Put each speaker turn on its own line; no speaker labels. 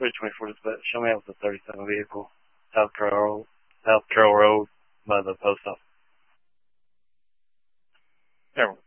324 dispatch. Show me out with the 37 vehicle. South Carroll Road by the post office.
Never.